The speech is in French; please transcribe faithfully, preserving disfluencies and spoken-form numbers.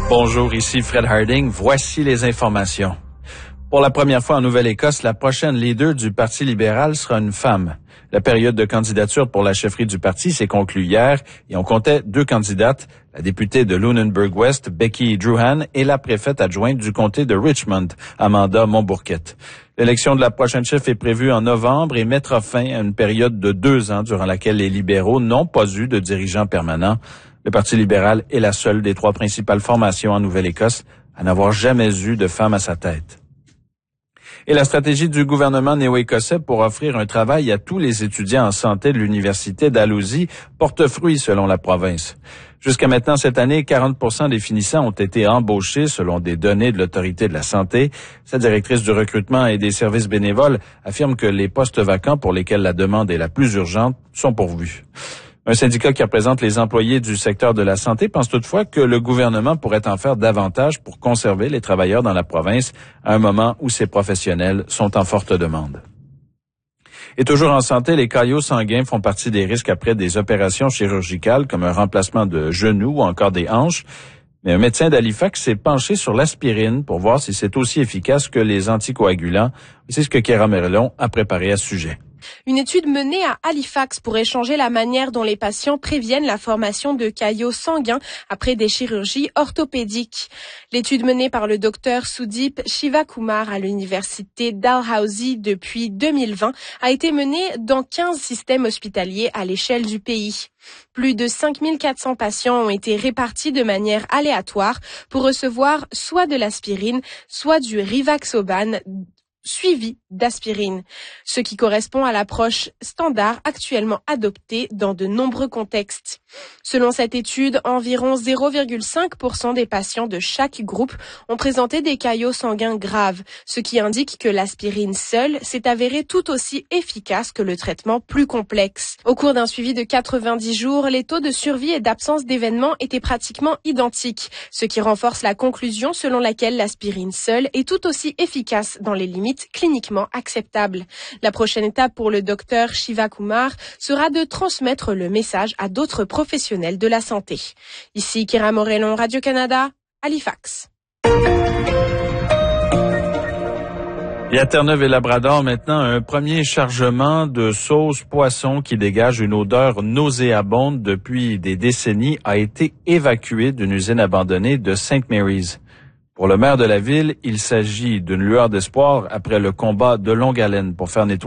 Bonjour, ici Fred Harding. Voici les informations. Pour la première fois en Nouvelle-Écosse, la prochaine leader du Parti libéral sera une femme. La période de candidature pour la chefferie du parti s'est conclue hier et on comptait deux candidates, la députée de Lunenburg-West, Becky Druhan, et la préfète adjointe du comté de Richmond, Amanda Montbourquette. L'élection de la prochaine chef est prévue en novembre et mettra fin à une période de deux ans durant laquelle les libéraux n'ont pas eu de dirigeant permanent. Le Parti libéral est la seule des trois principales formations en Nouvelle-Écosse à n'avoir jamais eu de femme à sa tête. Et la stratégie du gouvernement néo-écossais pour offrir un travail à tous les étudiants en santé de l'Université Dalhousie porte fruit selon la province. Jusqu'à maintenant, cette année, quarante pour cent des finissants ont été embauchés selon des données de l'Autorité de la santé. Sa directrice du recrutement et des services bénévoles affirme que les postes vacants pour lesquels la demande est la plus urgente sont pourvus. Un syndicat qui représente les employés du secteur de la santé pense toutefois que le gouvernement pourrait en faire davantage pour conserver les travailleurs dans la province à un moment où ces professionnels sont en forte demande. Et toujours en santé, les caillots sanguins font partie des risques après des opérations chirurgicales comme un remplacement de genoux ou encore des hanches. Mais un médecin d'Halifax s'est penché sur l'aspirine pour voir si c'est aussi efficace que les anticoagulants. C'est ce que Kéra Merlon a préparé à ce sujet. Une étude menée à Halifax pourrait changer la manière dont les patients préviennent la formation de caillots sanguins après des chirurgies orthopédiques. L'étude menée par le docteur Sudip Shivakumar à l'université Dalhousie depuis deux mille vingt a été menée dans quinze systèmes hospitaliers à l'échelle du pays. Plus de cinq mille quatre cents patients ont été répartis de manière aléatoire pour recevoir soit de l'aspirine, soit du Rivaxoban, suivi d'aspirine, ce qui correspond à l'approche standard actuellement adoptée dans de nombreux contextes. Selon cette étude, environ zéro virgule cinq pour cent des patients de chaque groupe ont présenté des caillots sanguins graves, ce qui indique que l'aspirine seule s'est avérée tout aussi efficace que le traitement plus complexe. Au cours d'un suivi de quatre-vingt-dix jours, les taux de survie et d'absence d'événements étaient pratiquement identiques, ce qui renforce la conclusion selon laquelle l'aspirine seule est tout aussi efficace dans les limites cliniquement acceptable. La prochaine étape pour le docteur Shivakumar sera de transmettre le message à d'autres professionnels de la santé. Ici Kéra Morellon, Radio-Canada, Halifax. Et à Terre-Neuve et Labrador, maintenant, un premier chargement de sauce poisson qui dégage une odeur nauséabonde depuis des décennies a été évacué d'une usine abandonnée de Saint Mary's. Pour le maire de la ville, il s'agit d'une lueur d'espoir après le combat de longue haleine pour faire nettoyer